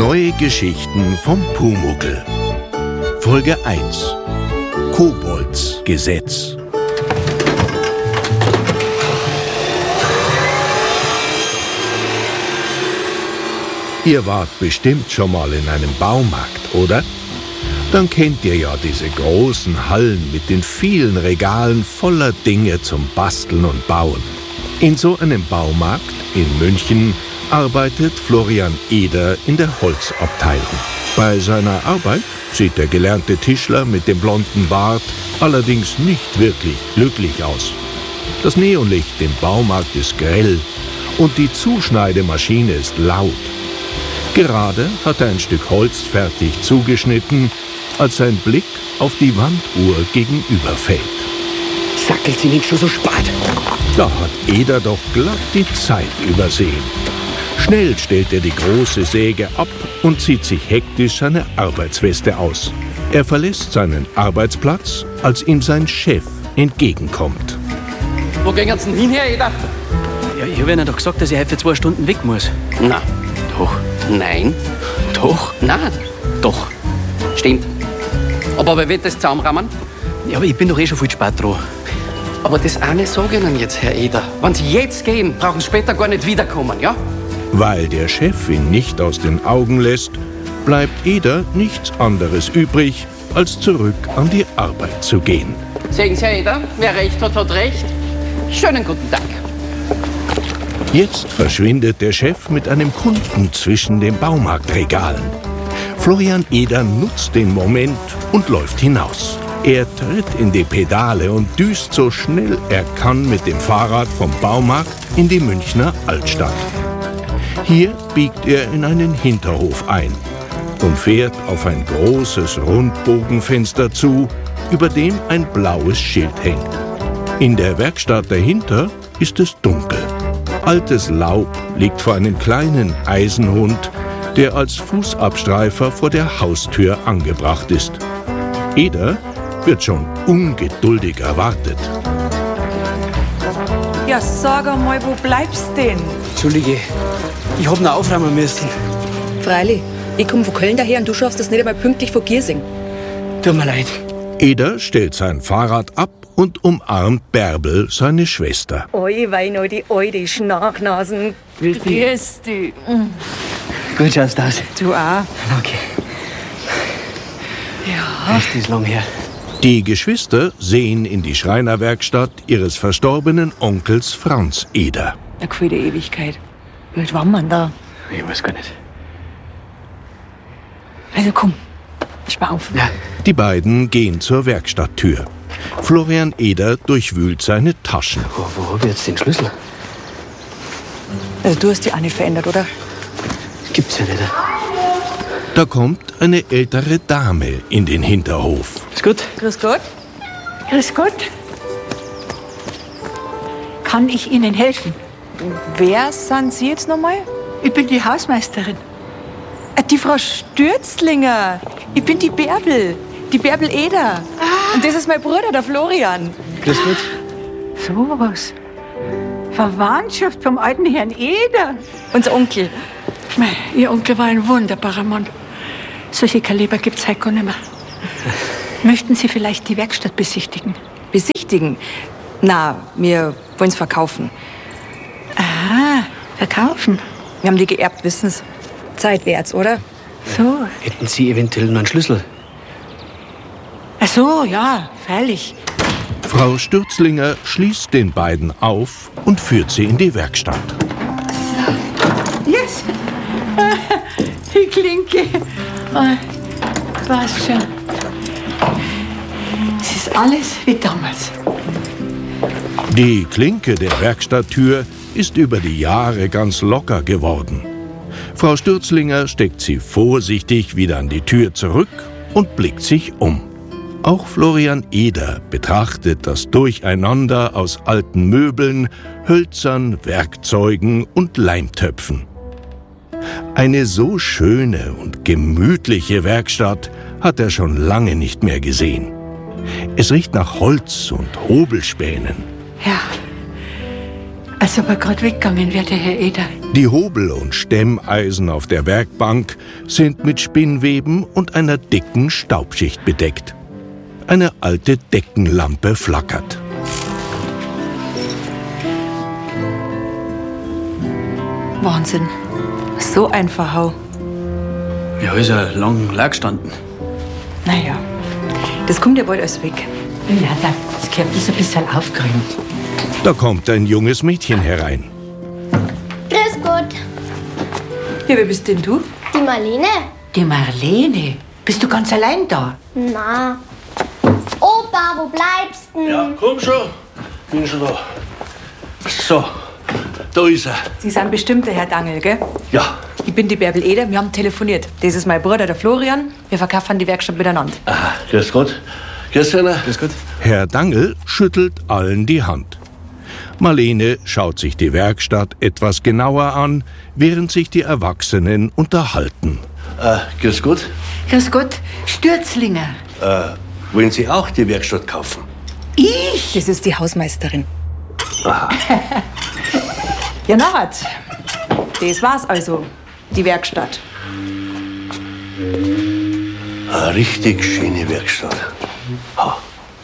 Neue Geschichten vom Pumuckl. Folge 1. Kobolds Gesetz. Ihr wart bestimmt schon mal in einem Baumarkt, oder? Dann kennt ihr ja diese großen Hallen mit den vielen Regalen voller Dinge zum Basteln und Bauen. In so einem Baumarkt in München arbeitet Florian Eder in der Holzabteilung. Bei seiner Arbeit sieht der gelernte Tischler mit dem blonden Bart allerdings nicht wirklich glücklich aus. Das Neonlicht im Baumarkt ist grell und die Zuschneidemaschine ist laut. Gerade hat er ein Stück Holz fertig zugeschnitten, als sein Blick auf die Wanduhr gegenüber fällt. Sackelt sie nicht schon so spät? Da hat Eder doch glatt die Zeit übersehen. Schnell stellt er die große Säge ab und zieht sich hektisch seine Arbeitsweste aus. Er verlässt seinen Arbeitsplatz, als ihm sein Chef entgegenkommt. Wo gehen Sie denn hin, Herr Eder? Ja, ich habe Ihnen doch gesagt, dass ich heute für 2 Stunden weg muss. Na, Doch. nein, Doch. nein, Doch. stimmt. Aber wer wird das zusammenrahmen? Ja, aber ich bin doch eh schon viel spät dran. Aber das eine sage ich Ihnen jetzt, Herr Eder. Wenn Sie jetzt gehen, brauchen Sie später gar nicht wiederkommen, ja? Weil der Chef ihn nicht aus den Augen lässt, bleibt Eder nichts anderes übrig, als zurück an die Arbeit zu gehen. Sehen Sie, Herr Eder, wer recht hat, hat recht. Schönen guten Tag. Jetzt verschwindet der Chef mit einem Kunden zwischen den Baumarktregalen. Florian Eder nutzt den Moment und läuft hinaus. Er tritt in die Pedale und düst so schnell er kann mit dem Fahrrad vom Baumarkt in die Münchner Altstadt. Hier biegt er in einen Hinterhof ein und fährt auf ein großes Rundbogenfenster zu, über dem ein blaues Schild hängt. In der Werkstatt dahinter ist es dunkel. Altes Laub liegt vor einem kleinen Eisenhund, der als Fußabstreifer vor der Haustür angebracht ist. Eder wird schon ungeduldig erwartet. Ja, sag einmal, wo bleibst denn? Entschuldige, ich hab noch aufräumen müssen. Freilich, ich komme von Köln daher und du schaffst das nicht einmal pünktlich von Giersing. Tut mir leid. Eder stellt sein Fahrrad ab und umarmt Bärbel, seine Schwester. Oi, Weino, die alte Schnarchnasen. Grüß dich. Gut schaust du aus. Du auch. Okay. Ja. Echt, ist lang her. Die Geschwister sehen in die Schreinerwerkstatt ihres verstorbenen Onkels Franz Eder. Eine gefühlte Ewigkeit. Wie alt war man da? Ich weiß gar nicht. Also komm, spar auf. Ja. Die beiden gehen zur Werkstatttür. Florian Eder durchwühlt seine Taschen. Wo hab ich jetzt den Schlüssel? Also du hast dich auch nicht verändert, oder? Gibt's ja nicht. Da kommt eine ältere Dame in den Hinterhof. Ist gut? Grüß Gott. Grüß Gott. Kann ich Ihnen helfen? Wer sind Sie jetzt nochmal? Ich bin die Hausmeisterin. Die Frau Stürzlinger. Ich bin die Bärbel. Die Bärbel Eder. Und das ist mein Bruder, der Florian. Grüß Gott. So was. Verwandtschaft vom alten Herrn Eder. Unser Onkel. Mei, Ihr Onkel war ein wunderbarer Mann. Solche Kaliber gibt's heute gar nicht mehr. Möchten Sie vielleicht die Werkstatt besichtigen? Besichtigen? Na, wir wollen's verkaufen. Ah, verkaufen. Wir haben die geerbt, wissen's. Zeit wär's, oder? So. Hätten Sie eventuell noch einen Schlüssel? Ach so, ja, freilich. Frau Stürzlinger schließt den beiden auf und führt sie in die Werkstatt. Yes. Die Klinke. Passt schon. Es ist alles wie damals. Die Klinke der Werkstatttür ist über die Jahre ganz locker geworden. Frau Stürzlinger steckt sie vorsichtig wieder an die Tür zurück und blickt sich um. Auch Florian Eder betrachtet das Durcheinander aus alten Möbeln, Hölzern, Werkzeugen und Leimtöpfen. Eine so schöne und gemütliche Werkstatt hat er schon lange nicht mehr gesehen. Es riecht nach Holz und Hobelspänen. Ja. als ob er gerade weggegangen wäre, der Herr Eder. Die Hobel- und Stemmeisen auf der Werkbank sind mit Spinnweben und einer dicken Staubschicht bedeckt. Eine alte Deckenlampe flackert. Wahnsinn. So ein Verhau. Ja, ist ja lang leer gestanden. Naja, das kommt ja bald alles weg. Ja, das gehört ist ein bisschen aufgeräumt. Da kommt ein junges Mädchen herein. Grüß Gott. Ja, wer bist denn du? Die Marlene? Die Marlene, bist du ganz allein da? Na. Opa, wo bleibst du? Ja, komm schon. Bin schon da. So, da ist er. Sie sind bestimmt der Herr Dangel, gell? Ja. Ich bin die Bärbel Eder, wir haben telefoniert. Das ist mein Bruder, der Florian. Wir verkaufen die Werkstatt miteinander. Aha, grüß Gott. Grüß einer. Grüß Gott. Herr Dangel schüttelt allen die Hand. Marlene schaut sich die Werkstatt etwas genauer an, während sich die Erwachsenen unterhalten. Grüß Gott. Grüß Gott, Stürzlinger. Wollen Sie auch die Werkstatt kaufen? Ich? Das ist die Hausmeisterin. Ja, Nahat. Das war's also, die Werkstatt. Eine richtig schöne Werkstatt. Ha.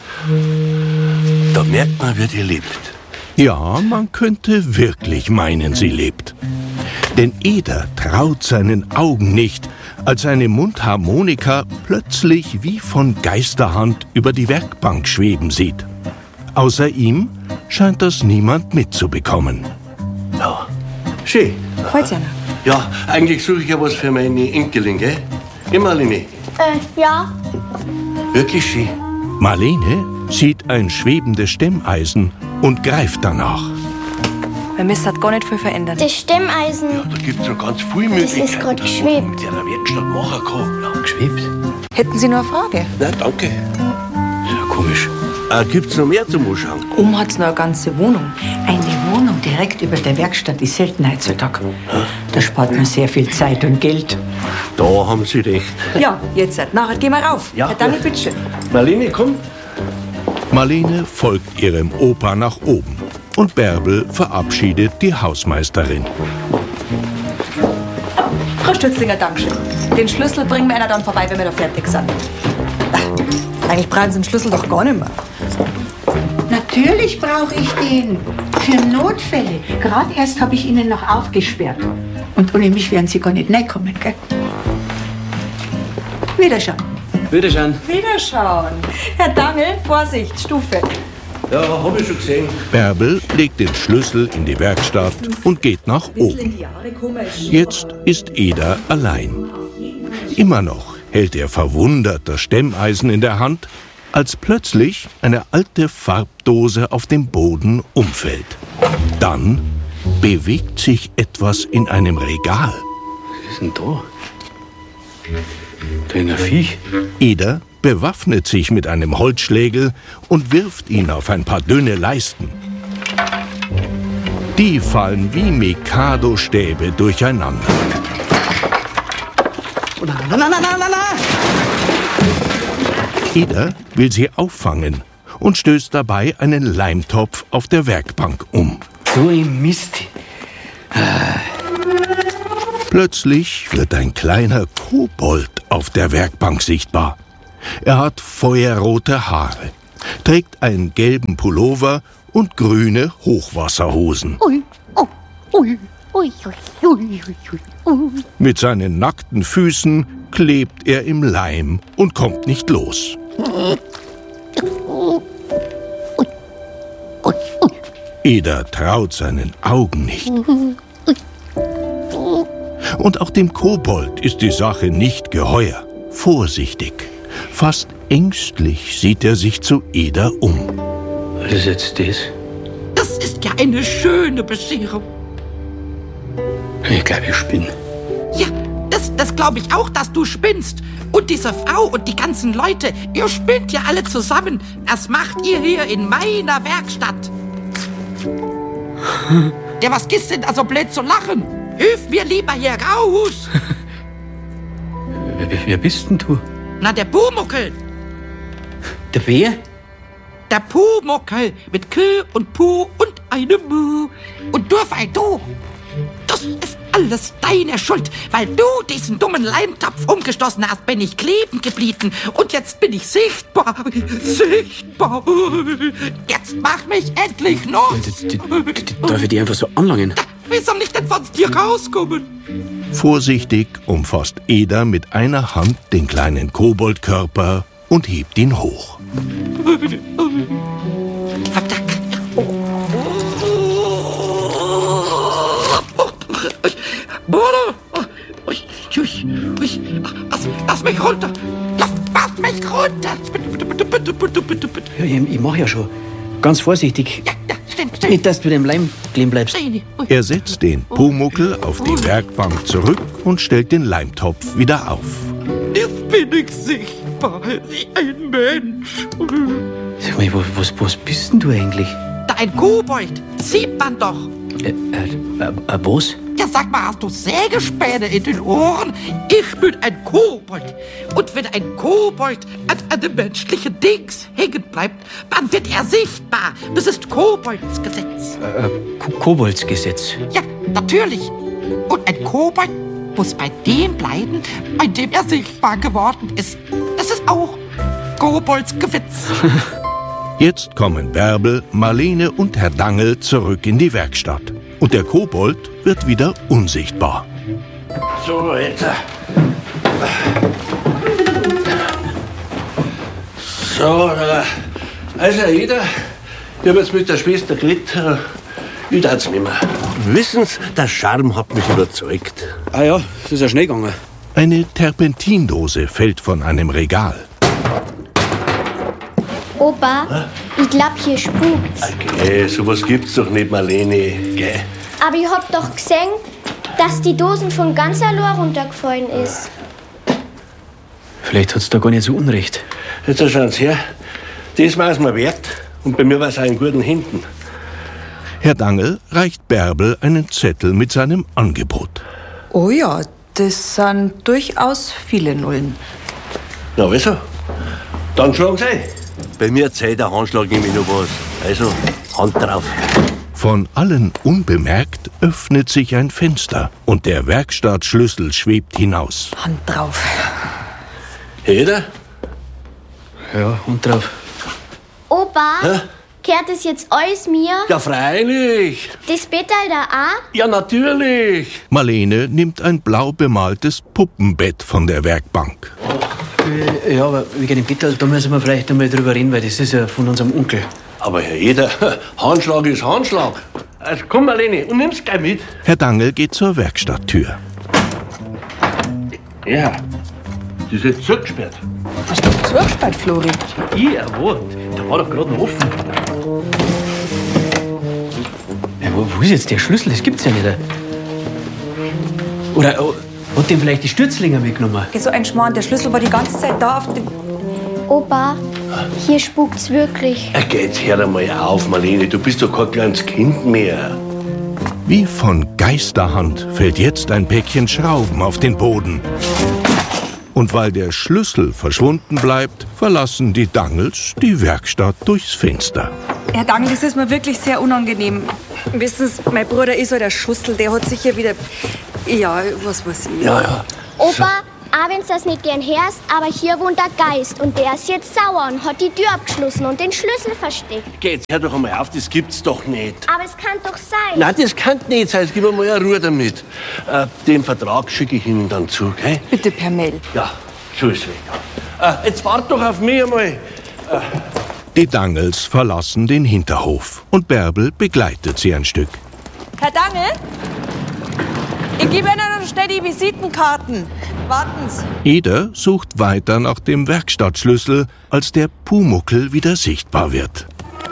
Da merkt man, wie die lebt. Ja, man könnte wirklich meinen, sie lebt. Denn Eder traut seinen Augen nicht, als eine Mundharmonika plötzlich wie von Geisterhand über die Werkbank schweben sieht. Außer ihm scheint das niemand mitzubekommen. Ja, schön. Freut's ja noch. Ja, eigentlich suche ich ja was für meine Enkelin, gell? Geh, Marlene. Ja. Wirklich schön. Marlene sieht ein schwebendes Stemmeisen und greift danach. Bei mir hat gar nicht viel verändert. Das Stemmeisen. Ja, da gibt's noch ganz viele Möglichkeiten. ist grad was geschwebt. man mit der Werkstatt machen kann. Ja, Geschwebt? Hätten Sie noch eine Frage? na, danke. Ja, komisch. Gibt's noch mehr zum Anschauen? Oben hat's noch eine ganze Wohnung. Eine Wohnung direkt über der Werkstatt ist selten heutzutage. Da spart man sehr viel Zeit und Geld. Da haben Sie recht. Ja, jetzt. Nachher gehen wir rauf. Ja. Herr Dangel, bitteschön. Marlene, komm. Marlene folgt ihrem Opa nach oben und Bärbel verabschiedet die Hausmeisterin. Frau Stützlinger, Dankeschön. Den Schlüssel bringen wir einer dann vorbei, wenn wir da fertig sind. Eigentlich brauchen Sie den Schlüssel doch gar nicht mehr. Natürlich brauche ich den. Für Notfälle. Gerade erst habe ich Ihnen noch aufgesperrt. Und ohne mich wären Sie gar nicht reinkommen, gell? Wiederschauen. Wiederschauen. Wiederschauen. Herr Dangel, Vorsicht, Stufe. Ja, hab ich schon gesehen. Bärbel legt den Schlüssel in die Werkstatt und geht nach oben. Jetzt ist Eder allein. Immer noch hält er verwundert das Stemmeisen in der Hand, als plötzlich eine alte Farbdose auf dem Boden umfällt. Dann bewegt sich etwas in einem Regal. Was ist denn da? Da ist ein Viech. Eder bewaffnet sich mit einem Holzschlägel und wirft ihn auf ein paar dünne Leisten. Die fallen wie Mikado-Stäbe durcheinander. Eder will sie auffangen und stößt dabei einen Leimtopf auf der Werkbank um. So ein Mist. Plötzlich wird ein kleiner Kobold auf der Werkbank sichtbar. Er hat feuerrote Haare, trägt einen gelben Pullover und grüne Hochwasserhosen. Mit seinen nackten Füßen klebt er im Leim und kommt nicht los. Eder traut seinen Augen nicht. Und auch dem Kobold ist die Sache nicht geheuer. Vorsichtig, fast ängstlich sieht er sich zu Eder um. Was ist jetzt das? Das ist ja eine schöne Bescherung. Ich glaube, ich spinne. Ja, das glaube ich auch, dass du spinnst. Und diese Frau und die ganzen Leute, ihr spinnt ja alle zusammen. Das macht ihr hier in meiner Werkstatt. Ja, was ist denn da so blöd zu lachen? Hilf mir lieber hier raus. Wer bist denn du? Na, der Pumuckel. Der Bär? Der Pumuckel mit K und Pu und eine Mu. Und nur weil du... Das ist alles deine Schuld. Weil du diesen dummen Leimtopf umgestoßen hast, bin ich kleben geblieben. Und jetzt bin ich sichtbar. Sichtbar. Jetzt mach mich endlich los. Darf ich die einfach so anlangen? Wie soll ich denn von dir rauskommen? Vorsichtig umfasst Eder mit einer Hand den kleinen Koboldkörper und hebt ihn hoch. Lass mich runter! Lass mich runter! Bitte. Ja, ich mach ja schon. Ganz vorsichtig. Ja, stimmt. Nicht, dass du dem Leim kleben bleibst. Er setzt den Pumuckl auf die Werkbank zurück und stellt den Leimtopf wieder auf. Jetzt bin ich sichtbar wie ein Mensch. Sag mal, was bist denn du eigentlich? Ein Kobold, sieht man doch. Was? Ja, sag mal, hast du Sägespäne in den Ohren? Ich bin ein Kobold. Und wenn ein Kobold an einem menschlichen Dings hängen bleibt, dann wird er sichtbar. Das ist Koboldsgesetz. Koboldsgesetz? Ja, natürlich. Und ein Kobold muss bei dem bleiben, bei dem er sichtbar geworden ist. Das ist auch Koboldsgesetz. Jetzt kommen Bärbel, Marlene und Herr Dangel zurück in die Werkstatt. Und der Kobold wird wieder unsichtbar. So, jetzt. So, also jeder, ich habe jetzt mit der Schwester geredet, ich darf's nicht mehr. Wissen Sie, der Charme hat mich überzeugt. Ah ja, das ist ja schnell gegangen. Eine Terpentindose fällt von einem Regal. Opa, ich glaub, hier spukt's. Okay, sowas gibt's doch nicht, Marlene. Gell? Aber ich hab doch gesehen, dass die Dosen von ganz allein runtergefallen ist. Vielleicht hat's da gar nicht so unrecht. Jetzt schauen Sie her. Das war's mir wert. Und bei mir war's auch in guten Händen. Herr Dangel reicht Bärbel einen Zettel mit seinem Angebot. Oh ja, das sind durchaus viele Nullen. Na also, dann schlagen Sie ein. Bei mir zählt der Handschlag nämlich noch was. Also, Hand drauf. Von allen unbemerkt öffnet sich ein Fenster und der Werkstattschlüssel schwebt hinaus. Hand drauf. Jeder? Ja, Hand drauf. Opa, kehrt es jetzt alles mir? Ja, freilich. Das Bett da auch? Ja, natürlich. Marlene nimmt ein blau bemaltes Puppenbett von der Werkbank. Ja, aber wegen dem Bett, da müssen wir vielleicht einmal drüber reden, weil das ist ja von unserem Onkel. Aber Herr Eder, Handschlag ist Handschlag. Also komm, Marlene, und nimm's gleich mit. Herr Dangel geht zur Werkstatttür. Ja, das ist jetzt zugesperrt. Hast du zugesperrt, Flori? Ja, wo? Der war doch gerade noch offen. Ja, wo ist jetzt der Schlüssel? Das gibt's ja nicht. Oder hat den vielleicht die Stürzlinger mitgenommen? So ein Schmarrn, der Schlüssel war die ganze Zeit da auf dem... Opa, hier spukt's wirklich. Geh jetzt hör einmal auf, Marlene, du bist doch kein kleines Kind mehr. Wie von Geisterhand fällt jetzt ein Päckchen Schrauben auf den Boden. Und weil der Schlüssel verschwunden bleibt, verlassen die Dangels die Werkstatt durchs Fenster. Herr Dangel, das ist mir wirklich sehr unangenehm. Wissen Sie, mein Bruder ist so der Schussel, der hat sicher wieder... Ja, was weiß ich. Ja. Opa, auch wenn's das nicht gern hörst, aber hier wohnt der Geist und der ist jetzt sauer und hat die Tür abgeschlossen und den Schlüssel versteckt. Geh jetzt hör doch einmal auf, das gibt's doch nicht. Aber es kann doch sein. Nein, das kann nicht sein, gib mir mal eine Ruhe damit. Den Vertrag schicke ich Ihnen dann zu, gell? Bitte per Mail. Ja, so ist es. Jetzt wart doch auf mich einmal. Die Dangels verlassen den Hinterhof und Bärbel begleitet sie ein Stück. Herr Dangel? Ich gebe Ihnen noch schnell die Visitenkarten. Warten Sie. Eder sucht weiter nach dem Werkstattschlüssel, als der Pumuckl wieder sichtbar wird.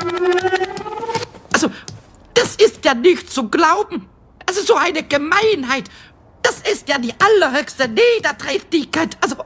Also, das ist ja nicht zu glauben. Also, so eine Gemeinheit. Das ist ja die allerhöchste Niederträchtigkeit. Also,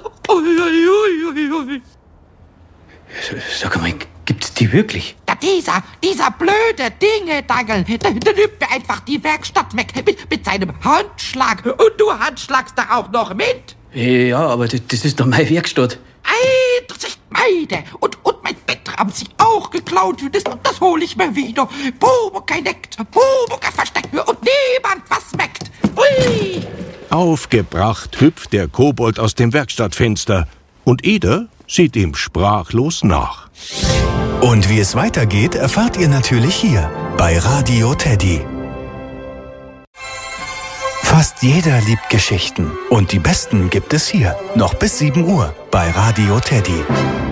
ui. Sag mal, gibt's die wirklich? Ja, dieser blöde Dinge-Dangel, der nimmt mir einfach die Werkstatt weg mit seinem Handschlag. Und du handschlagst da auch noch mit. Ja, aber das ist doch meine Werkstatt. Ei, das ist meine. Und mein Bett haben sie auch geklaut. Das hole ich mir wieder. Pumuckl neckt, Pumuckl versteckt mir und niemand was meckt. Hui! Aufgebracht hüpft der Kobold aus dem Werkstattfenster und Eder sieht ihm sprachlos nach. Und wie es weitergeht, erfahrt ihr natürlich hier bei Radio Teddy. Fast jeder liebt Geschichten und die besten gibt es hier, noch bis 7 Uhr bei Radio Teddy.